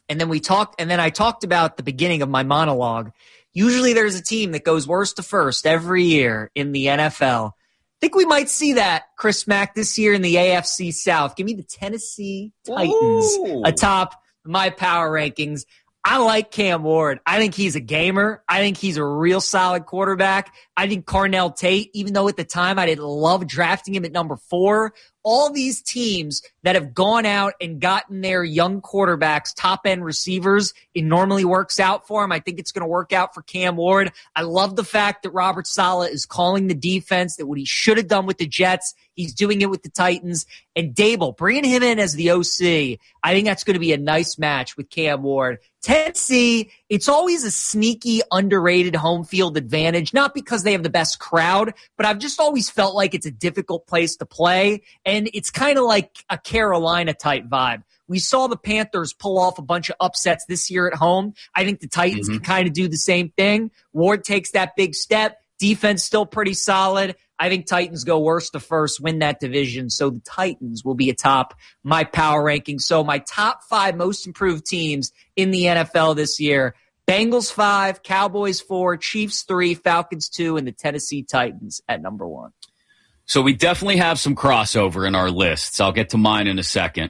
And then I talked about the beginning of my monologue. Usually there's a team that goes worst to first every year in the NFL. I think we might see that, Chris Mack, this year in the AFC South. Give me the Tennessee Titans atop my power rankings. I like Cam Ward. I think he's a gamer. I think he's a real solid quarterback. I think Carnell Tate, even though at the time I didn't love drafting him at number 4, all these teams that have gone out and gotten their young quarterbacks, top-end receivers, it normally works out for them. I think it's going to work out for Cam Ward. I love the fact that Robert Saleh is calling the defense, that what he should have done with the Jets, he's doing it with the Titans. And Dable, bringing him in as the OC, I think that's going to be a nice match with Cam Ward. Tennessee, it's always a sneaky, underrated home field advantage, not because they have the best crowd, but I've just always felt like it's a difficult place to play, and it's kind of like a Carolina-type vibe. We saw the Panthers pull off a bunch of upsets this year at home. I think the Titans can kind of do the same thing. Ward takes that big step. Defense still pretty solid. I think Titans go worst to first, win that division. So the Titans will be atop my power ranking. So my top 5 most improved teams in the NFL this year: Bengals 5, Cowboys 4, Chiefs 3, Falcons 2, and the Tennessee Titans at number 1. So we definitely have some crossover in our lists. I'll get to mine in a second.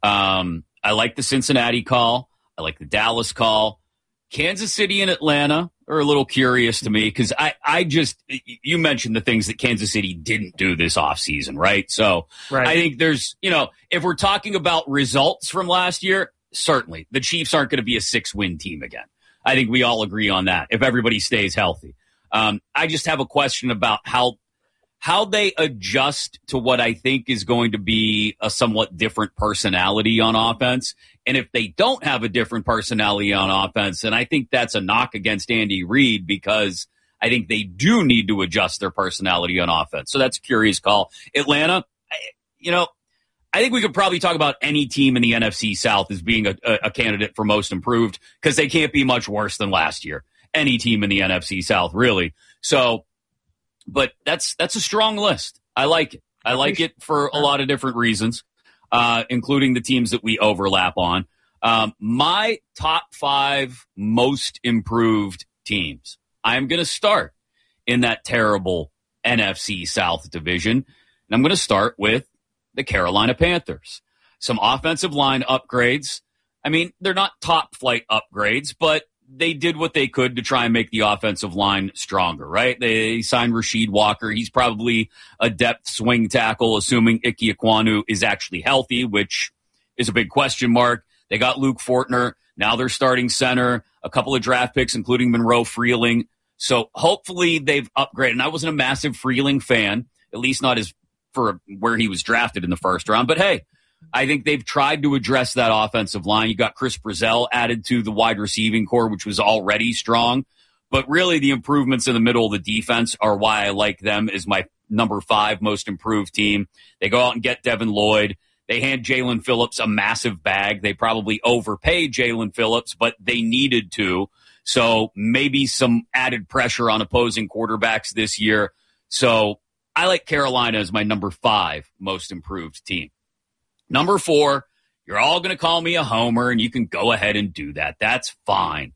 I like the Cincinnati call. I like the Dallas call. Kansas City and Atlanta are a little curious to me because you mentioned the things that Kansas City didn't do this offseason, right? So I think there's, if we're talking about results from last year, certainly the Chiefs aren't going to be a 6-win team again. I think we all agree on that if everybody stays healthy. I just have a question about how they adjust to what I think is going to be a somewhat different personality on offense. And if they don't have a different personality on offense, then I think that's a knock against Andy Reid, because I think they do need to adjust their personality on offense. So that's a curious call. Atlanta, I think we could probably talk about any team in the NFC South as being a candidate for most improved, because they can't be much worse than last year. Any team in the NFC South, really. So, but that's a strong list. I like it. I like it for a lot of different reasons, including the teams that we overlap on. My top 5 most improved teams. I'm going to start in that terrible NFC South division, and I'm going to start with the Carolina Panthers. Some offensive line upgrades. I mean, they're not top flight upgrades, but they did what they could to try and make the offensive line stronger, right? They signed Rasheed Walker. He's probably a depth swing tackle, assuming Ike Ekwonu is actually healthy, which is a big question mark. They got Luke Fortner. Now they're starting center, a couple of draft picks, including Monroe Freeling. So hopefully they've upgraded. And I wasn't a massive Freeling fan, at least not as for where he was drafted in the first round. But hey, I think they've tried to address that offensive line. You got Chris Brazzell added to the wide receiving core, which was already strong. But really, the improvements in the middle of the defense are why I like them as my number 5 most improved team. They go out and get Devin Lloyd. They hand Jalen Phillips a massive bag. They probably overpaid Jalen Phillips, but they needed to. So maybe some added pressure on opposing quarterbacks this year. So I like Carolina as my number 5 most improved team. Number 4, you're all going to call me a homer, and you can go ahead and do that. That's fine.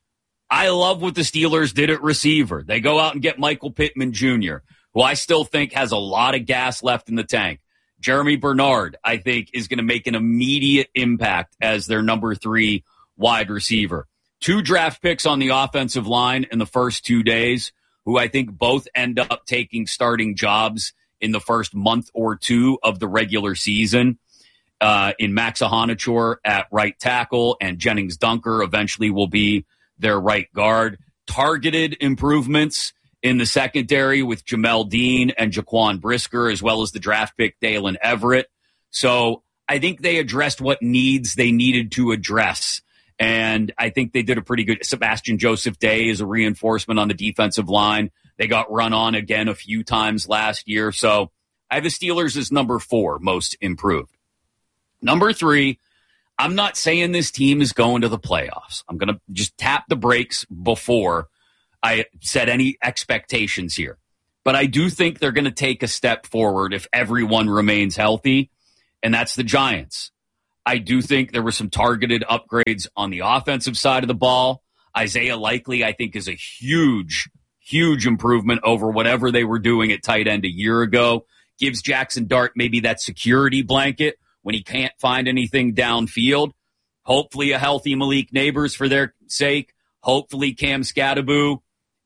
I love what the Steelers did at receiver. They go out and get Michael Pittman Jr., who I still think has a lot of gas left in the tank. Jeremy Bernard, I think, is going to make an immediate impact as their number 3 wide receiver. 2 draft picks on the offensive line in the first 2 days, who I think both end up taking starting jobs in the first month or 2 of the regular season. In Max Ahanachour at right tackle, and Jennings Dunker eventually will be their right guard. Targeted improvements in the secondary with Jamel Dean and Jaquan Brisker, as well as the draft pick Dalen Everett. So I think they addressed what needs they needed to address. And I think they did a pretty good. Sebastian Joseph Day is a reinforcement on the defensive line. They got run on again a few times last year. So I have the Steelers as number 4 most improved. Number 3, I'm not saying this team is going to the playoffs. I'm going to just tap the brakes before I set any expectations here. But I do think they're going to take a step forward if everyone remains healthy, and that's the Giants. I do think there were some targeted upgrades on the offensive side of the ball. Isaiah Likely, I think, is a huge improvement over whatever they were doing at tight end a year ago. Gives Jackson Dart maybe that security blanket when he can't find anything downfield. Hopefully a healthy Malik Neighbors for their sake. Hopefully Cam Scadaboo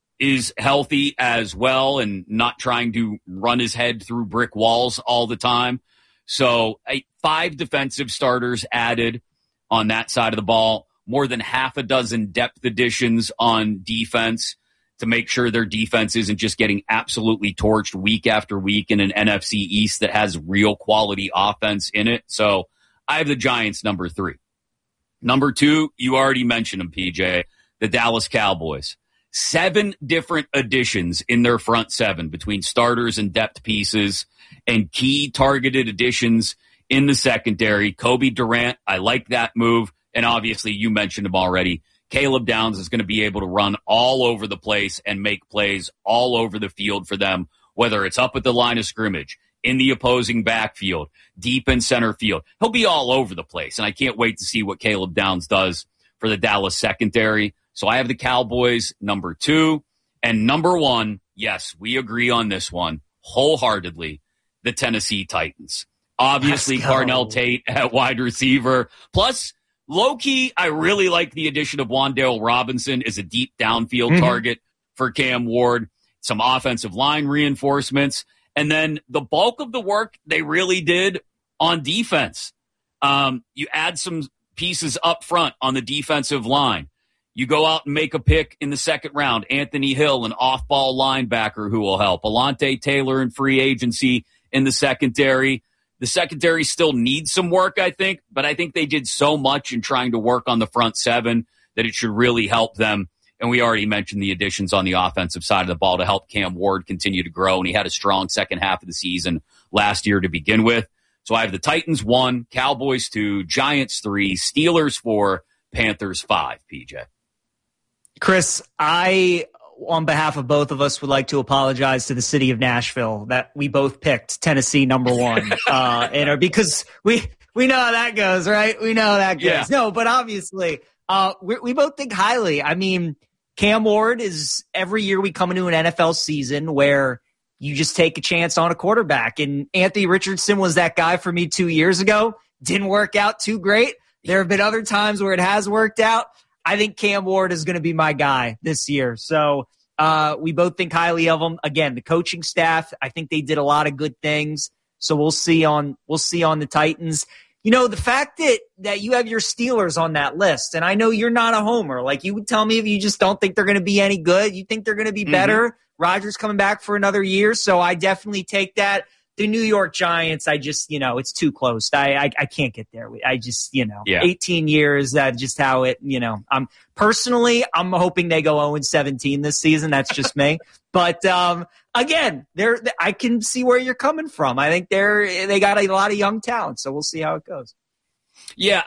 is healthy as well and not trying to run his head through brick walls all the time. So 5 defensive starters added on that side of the ball, more than half a dozen depth additions on defense to make sure their defense isn't just getting absolutely torched week after week in an NFC East that has real quality offense in it. So I have the Giants number 3. Number 2, you already mentioned them, PJ, the Dallas Cowboys. 7 different additions in their front 7 between starters and depth pieces and key targeted additions in the secondary. Kobe Durant, I like that move. And obviously, you mentioned him already. Caleb Downs is going to be able to run all over the place and make plays all over the field for them, whether it's up at the line of scrimmage, in the opposing backfield, deep in center field. He'll be all over the place, and I can't wait to see what Caleb Downs does for the Dallas secondary. So I have the Cowboys number 2. And number 1, yes, we agree on this one wholeheartedly, the Tennessee Titans. Obviously, Carnell Tate at wide receiver. Plus, low-key, I really like the addition of Wan'Dale Robinson as a deep downfield target for Cam Ward. Some offensive line reinforcements. And then the bulk of the work they really did on defense. You add some pieces up front on the defensive line. You go out and make a pick in the second round. Anthony Hill, an off-ball linebacker who will help. Alontae Taylor in free agency in the secondary. The secondary still needs some work, I think, but I think they did so much in trying to work on the front 7 that it should really help them. And we already mentioned the additions on the offensive side of the ball to help Cam Ward continue to grow, and he had a strong second half of the season last year to begin with. So I have the Titans 1, Cowboys 2, Giants 3, Steelers 4, Panthers 5, PJ. Chris, I, on behalf of both of us, would like to apologize to the city of Nashville that we both picked Tennessee number 1. Because we know how that goes, right? We know how that goes. Yeah. No, but obviously, we both think highly. I mean, Cam Ward is every year we come into an NFL season where you just take a chance on a quarterback. And Anthony Richardson was that guy for me 2 years ago. Didn't work out too great. There have been other times where it has worked out. I think Cam Ward is going to be my guy this year. So we both think highly of him. Again, the coaching staff, I think they did a lot of good things. So we'll see on the Titans. You know, the fact that you have your Steelers on that list, and I know you're not a homer. Like, you would tell me if you just don't think they're going to be any good. You think they're going to be better. Rodgers coming back for another year, so I definitely take that. The New York Giants, I just, it's too close. I can't get there. I just, 18 years, just how it, I'm hoping they go 0-17 this season. That's just me. But, again, I can see where you're coming from. I think they got a lot of young talent, so we'll see how it goes. Yeah,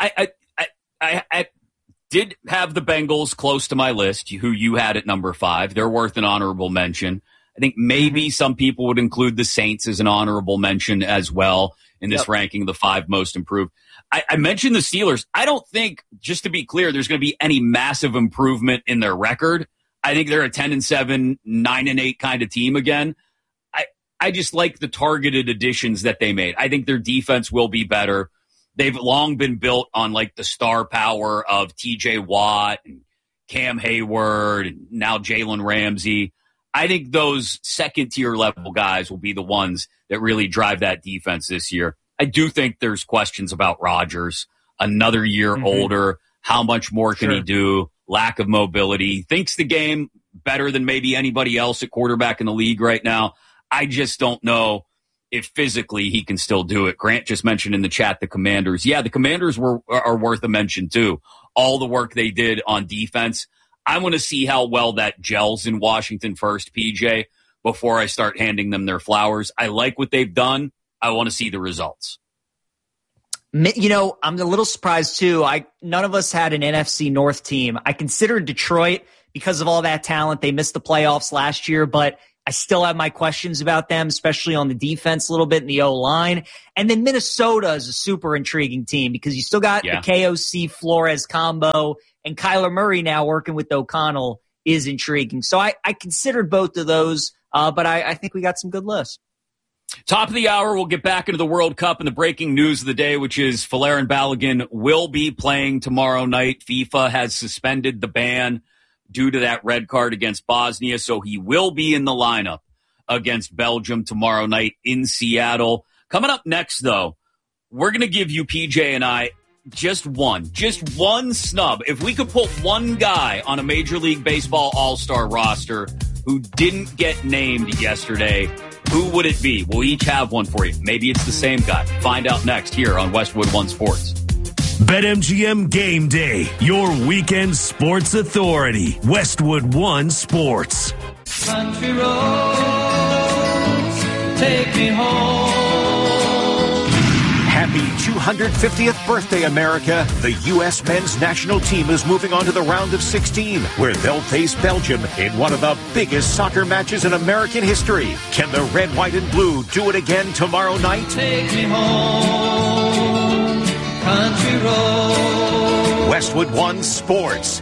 I did have the Bengals close to my list, who you had at number 5. They're worth an honorable mention. I think maybe some people would include the Saints as an honorable mention as well in this ranking of the 5 most improved. I mentioned the Steelers. I don't think, just to be clear, there's going to be any massive improvement in their record. I think they're a 10-7, 9-8 kind of team again. I just like the targeted additions that they made. I think their defense will be better. They've long been built on like the star power of TJ Watt and Cam Hayward and now Jalen Ramsey. I think those second-tier level guys will be the ones that really drive that defense this year. I do think there's questions about Rodgers. Another year older. How much more can he do? Lack of mobility. Thinks the game better than maybe anybody else at quarterback in the league right now. I just don't know if physically he can still do it. Grant just mentioned in the chat the Commanders. Yeah, the Commanders are worth a mention too. All the work they did on defense. I want to see how well that gels in Washington first, PJ, before I start handing them their flowers. I like what they've done. I want to see the results. I'm a little surprised too. None of us had an NFC North team. I considered Detroit because of all that talent. They missed the playoffs last year, but I still have my questions about them, especially on the defense a little bit in the O-line. And then Minnesota is a super intriguing team because you still got the KOC Flores combo, and Kyler Murray now working with O'Connell is intriguing. So I considered both of those, but I think we got some good lists. Top of the hour, we'll get back into the World Cup and the breaking news of the day, which is Folarin Balogun will be playing tomorrow night. FIFA has suspended the ban due to that red card against Bosnia, so he will be in the lineup against Belgium tomorrow night in Seattle. Coming up next, though, we're going to give you, PJ and I, just one snub. If we could put one guy on a Major League Baseball All-Star roster who didn't get named yesterday, who would it be? We'll each have one for you. Maybe it's the same guy. Find out next here on Westwood One Sports. BetMGM Game Day, your weekend sports authority. Westwood One Sports. Country roads, take me home. Happy 250th birthday, America. The U.S. men's national team is moving on to the round of 16, where they'll face Belgium in one of the biggest soccer matches in American history. Can the red, white, and blue do it again tomorrow night? Take me home, country road. Westwood One Sports.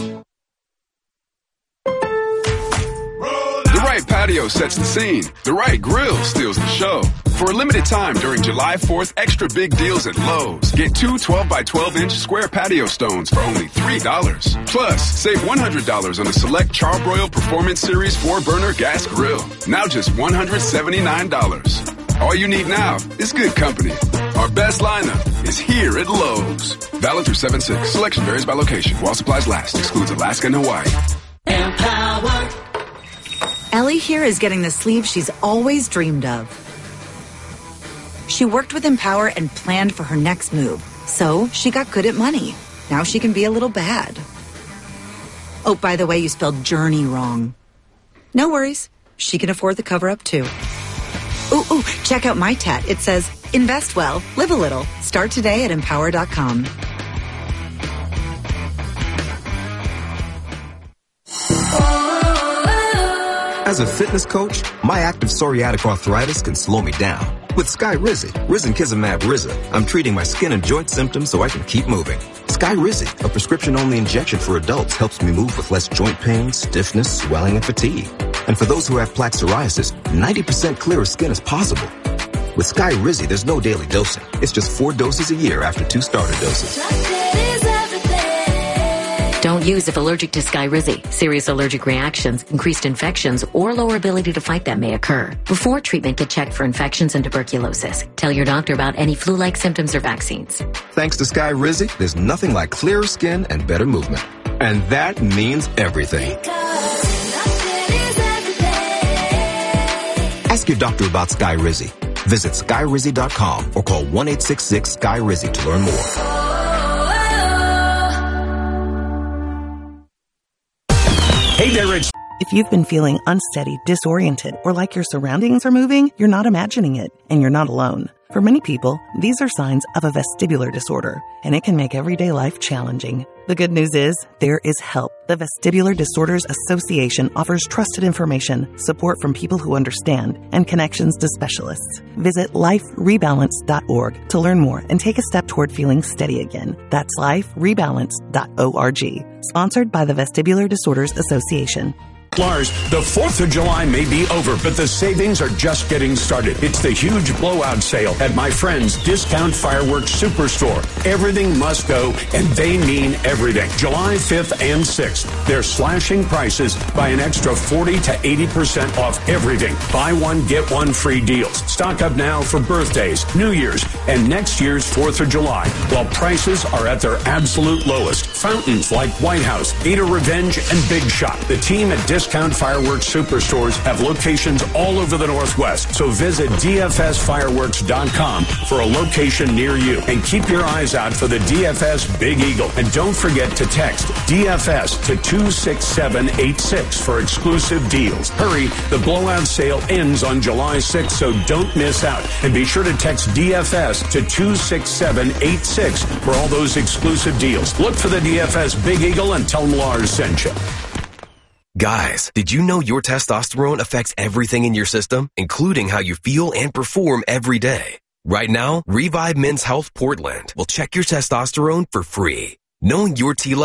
The right patio sets the scene. The right grill steals the show. For a limited time during July 4th, extra big deals at Lowe's. Get two 12 by 12-inch square patio stones for only $3. Plus, save $100 on the select Charbroil Performance Series 4-burner gas grill. Now just $179. All you need now is good company. Our best lineup is here at Lowe's. Valid through 7/6. Selection varies by location. While supplies last. Excludes Alaska and Hawaii. Empower. Ellie here is getting the sleeve she's always dreamed of. She worked with Empower and planned for her next move. So she got good at money. Now she can be a little bad. Oh, by the way, you spelled journey wrong. No worries. She can afford the cover-up too. Ooh, check out my tat. It says, invest well, live a little. Start today at empower.com. As a fitness coach, my active psoriatic arthritis can slow me down. With Skyrizi, Risankizumab Riza, I'm treating my skin and joint symptoms so I can keep moving. Skyrizi, a prescription-only injection for adults, helps me move with less joint pain, stiffness, swelling, and fatigue. And for those who have plaque psoriasis, 90% clearer skin is possible. With Skyrizi, there's no daily dosing. It's just 4 doses a year after 2 starter doses. Don't use if allergic to Skyrizi. Serious allergic reactions, increased infections, or lower ability to fight them may occur. Before treatment, get checked for infections and tuberculosis. Tell your doctor about any flu-like symptoms or vaccines. Thanks to Skyrizi, there's nothing like clearer skin and better movement. And that means everything. Ask your doctor about Skyrizi. Visit Skyrizi.com or call 1-866-SKY-RIZZI to learn more. Hey there, it's... If you've been feeling unsteady, disoriented, or like your surroundings are moving, you're not imagining it, and you're not alone. For many people, these are signs of a vestibular disorder, and it can make everyday life challenging. The good news is, there is help. The Vestibular Disorders Association offers trusted information, support from people who understand, and connections to specialists. Visit liferebalance.org to learn more and take a step toward feeling steady again. That's liferebalance.org. Sponsored by the Vestibular Disorders Association. Lars, the 4th of July may be over, but the savings are just getting started. It's the huge blowout sale at my friend's Discount Fireworks Superstore. Everything must go, and they mean everything. July 5th and 6th, they're slashing prices by an extra 40 to 80% off everything. Buy one, get one free deals. Stock up now for birthdays, New Year's, and next year's 4th of July, while prices are at their absolute lowest. Fountains like White House, Gator Revenge, and Big Shot. The team at Discount Fireworks Superstores have locations all over the Northwest, so visit DFSFireworks.com for a location near you. And keep your eyes out for the DFS Big Eagle. And don't forget to text DFS to 26786 for exclusive deals. Hurry, the blowout sale ends on July 6th, so don't miss out. And be sure to text DFS to 26786 for all those exclusive deals. Look for the DFS Big Eagle and tell them Lars sent you. Guys, did you know your testosterone affects everything in your system, including how you feel and perform every day? Right now, Revive Men's Health Portland will check your testosterone for free. Knowing your T level